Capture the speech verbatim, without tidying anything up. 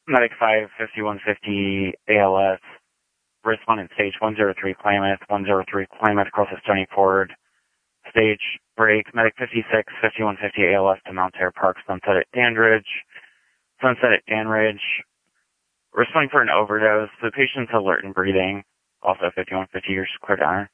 Medic five, fifty-one fifty A L S. Respondent stage one zero three Klamath, one zero three Klamath across the Stony Ford. Stage break. Medic fifty-six, fifty-one fifty A L S to Mount Terre Park, Sunset at Danridge. Sunset at Danridge. Responding for an overdose. The patient's alert and breathing. Also fifty-one fifty, you're clear to enter.